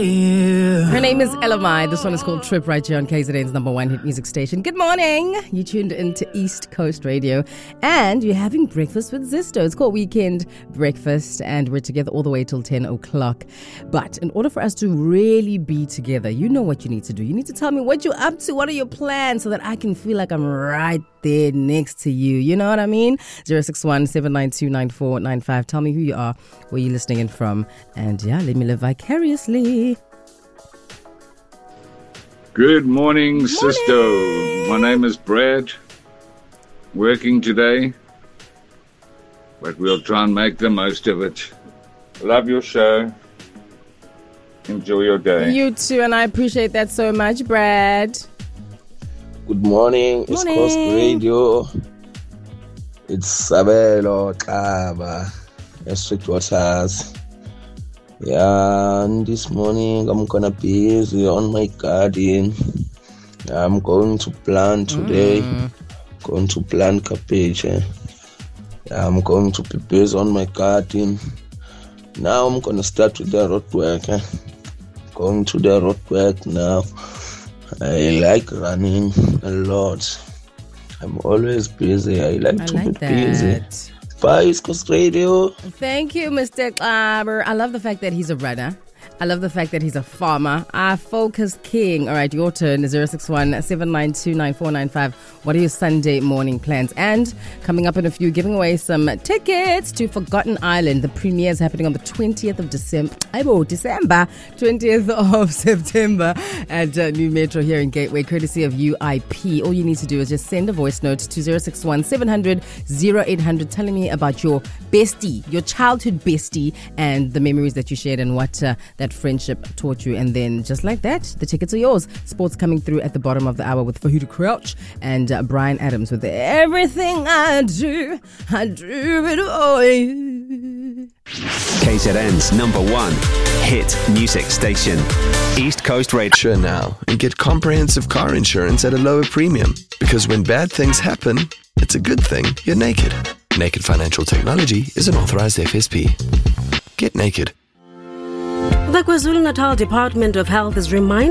you. Her name is Elamai. This one is called Trip, right here on KZN's number one hit music station. Good morning. You tuned into East Coast Radio and you're having breakfast with Zisto. It's called Weekend Breakfast and we're together all the way till 10 o'clock. But in order for us to really be together, you know what you need to do. You need to tell me what you're up to. What are your plans so that I can feel like I'm right there next to you. You know what I mean? 061-792-9495. Tell me who you are, where you're listening in from. And yeah, let me live vicariously. Good morning, Sisto. My name is Brad. Working today, but we'll try and make the most of it. Love your show. Enjoy your day. You too, and I appreciate that so much, Brad. Good morning, East Coast Radio. It's Sabelo Kaba, Street Waters. Yeah, and this morning I'm gonna be busy on my garden. I'm going to plant today. Going to plant cabbage. Yeah, I'm going to be busy on my garden. Now I'm gonna start with the road work. Going to the road work now. I like running a lot. I'm always busy. I like to be busy. Bye, East Coast Radio. Thank you, Mr. Klaber. I love the fact that he's a runner. I love the fact that he's a farmer. Our focus king. All right, your turn. 061-792-9495. What are your Sunday morning plans? And coming up in a few, giving away some tickets to Forgotten Island. The premiere is happening on the 20th of December. 20th of September at New Metro here in Gateway, courtesy of UIP. All you need to do is just send a voice note to 061-700-0800 telling me about your bestie, your childhood bestie, and the memories that you shared and what that friendship taught you. And then just like that, the tickets are yours. Sports coming through at the bottom of the hour with Fahuda Crouch and Brian Adams with Everything I Do It All You. KZN's number one hit music station, East Coast Radio. Sure now and get comprehensive car insurance at a lower premium. Because when bad things happen, it's a good thing you're naked. Naked Financial Technology is an authorized FSP. Get naked. The KwaZulu-Natal Department of Health is reminding